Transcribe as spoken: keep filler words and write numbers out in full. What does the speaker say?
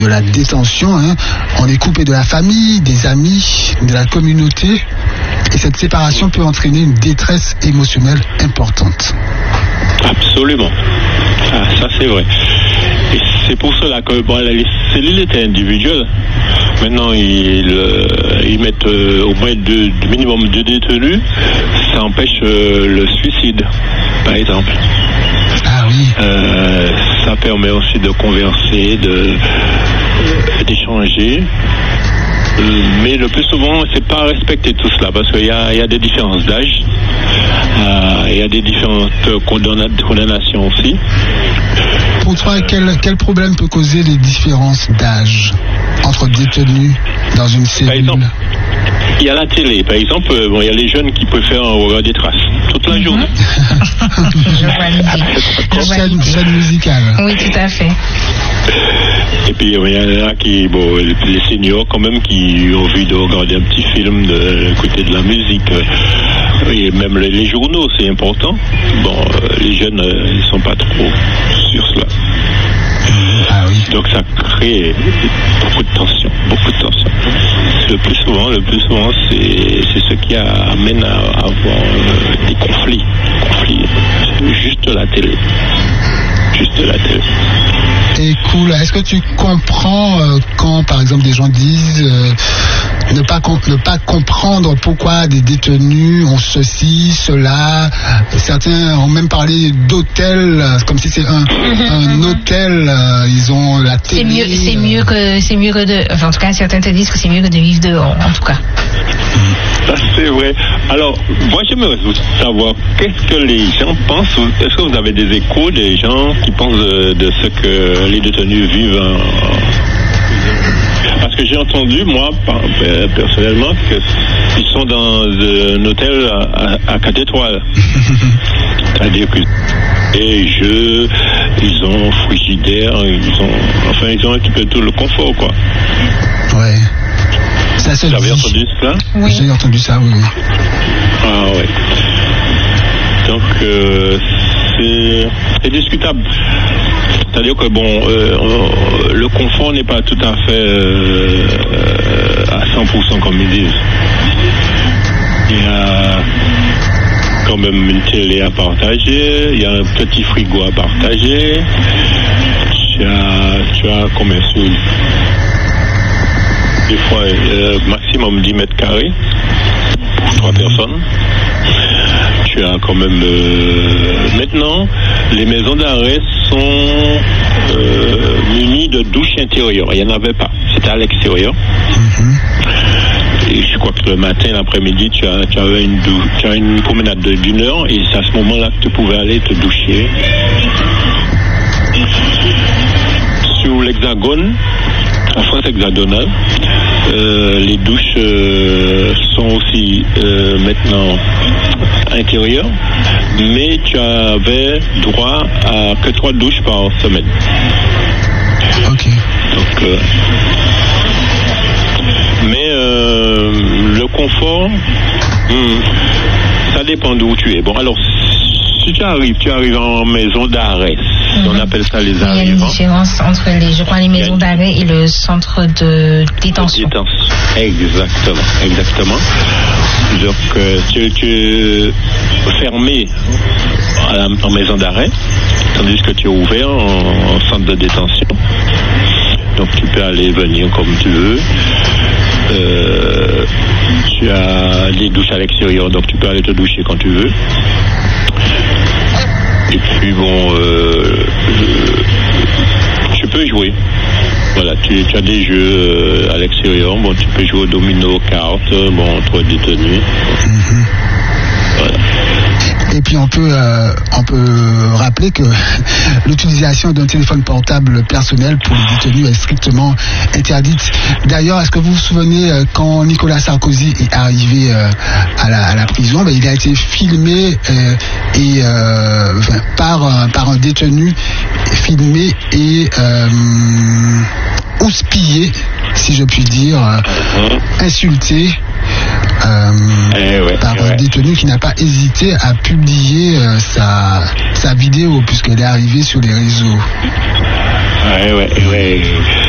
de la détention, hein. On est coupé de la famille, des amis, de la communauté, et cette séparation peut entraîner une détresse émotionnelle importante. Absolument. Ah, ça c'est vrai. Et c'est pour cela que bon, les cellules étaient individuelles. Maintenant, ils, euh, ils mettent euh, au moins deux, minimum deux détenus. Ça empêche euh, le suicide, par exemple. Ah oui. Euh, ça permet aussi de converser, de, euh, d'échanger. Mais le plus souvent, c'est pas respecter tout cela parce qu'il y a, il y a des différences d'âge, euh, il y a des différentes condamna- condamnations aussi. Pour toi, quel, quel problème peut causer les différences d'âge entre détenus dans une cellule? Par exemple, il y a la télé, par exemple, bon, il y a les jeunes qui préfèrent regarder des traces toute la journée. Je vois l'idée. Je vois Chaîne, l'idée. chaîne musicale. Oui, tout à fait. Et puis il y en a qui, bon, les seniors quand même qui ont envie de regarder un petit film, d'écouter de la musique. Et même les, les journaux, c'est important. Bon, euh, les jeunes, euh, ils sont pas trop sur cela. Ah oui. Donc ça crée beaucoup de tension, beaucoup de tension. Le plus souvent, le plus souvent, c'est, c'est ce qui amène à avoir euh, des conflits, conflits. Juste la télé, juste la télé. Et cool. Est-ce que tu comprends euh, quand, par exemple, des gens disent euh, ne pas comp- ne pas comprendre pourquoi des détenus ont ceci, cela. Certains ont même parlé d'hôtel, comme si c'est un, un hôtel. Euh, ils ont la télé. C'est mieux, c'est mieux que, c'est mieux que de. Enfin, en tout cas, certains te disent que c'est mieux que de vivre dehors, en tout cas. Ça, c'est vrai. Alors, moi, j'aimerais savoir qu'est-ce que les gens pensent. Est-ce que vous avez des échos des gens qui pensent de, de ce que les détenus vivent en... Parce que j'ai entendu, moi, personnellement, qu'ils sont dans un hôtel à, à, à quatre étoiles. C'est-à-dire que et je, ils ont frigidaire, ils ont, enfin, ils ont un petit peu tout le confort, quoi. Ouais. Ça se Vous avez dit. entendu cela? Oui. J'ai entendu ça, oui. oui. Ah ouais. Donc euh, c'est, c'est discutable. C'est-à-dire que bon, euh, on, le confort n'est pas tout à fait euh, à cent pour cent comme ils disent. Il y a quand même une télé à partager, il y a un petit frigo à partager. Tu as, tu as combien sur des fois euh, maximum dix mètres carrés pour trois personnes. Tu as quand même euh, maintenant les maisons d'arrêt sont euh, munies de douches intérieures. Il n'y en avait pas, c'était à l'extérieur. Et je crois que le matin, l'après-midi, tu as, tu avais une, dou- tu as une promenade de, d'une heure et c'est à ce moment-là que tu pouvais aller te doucher. Sur l'Hexagone, en France hexagonale, euh, les douches euh, sont aussi euh, maintenant intérieures, mais tu avais droit à que trois douches par semaine. Ok. Donc, euh, mais euh, le confort, hmm, ça dépend d'où tu es. Bon, alors, si tu arrives, tu arrives en maison d'arrêt. Mm-hmm. On appelle ça les arrivants. Il y a une différence entre les, je crois, les maisons d'arrêt et le centre de détention. De détention. Exactement, exactement. Donc, euh, tu, tu es fermé à la, en maison d'arrêt, tandis que tu es ouvert en, en centre de détention. Donc, tu peux aller et venir comme tu veux. Euh, tu as des douches à l'extérieur, donc tu peux aller te doucher quand tu veux. Et puis bon, euh, tu peux jouer. Voilà, tu, tu as des jeux euh, à l'extérieur. Bon, tu peux jouer au domino, aux cartes, bon, entre détenus. Mm-hmm. Voilà. Et puis on peut, euh, on peut rappeler que l'utilisation d'un téléphone portable personnel pour les détenus est strictement interdite. D'ailleurs, est-ce que vous vous souvenez euh, quand Nicolas Sarkozy est arrivé euh, à, la, à la prison, ben, il a été filmé euh, et euh, enfin, par, un, par un détenu, filmé et euh, houspillé, si je puis dire, euh, insulté. Euh, eh ouais, par eh un ouais. détenu qui n'a pas hésité à publier euh, sa, sa vidéo puisqu'elle est arrivée sur les réseaux. Ouais, ouais, ouais.